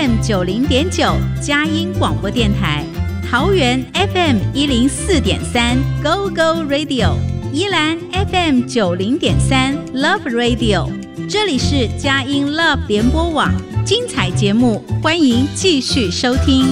FM 90.9佳音广播电台，桃园 FM 104.3 Go Go Radio， 宜兰 FM 90.3 Love Radio。这里是佳音 Love 联播网，精彩节目，欢迎继续收听。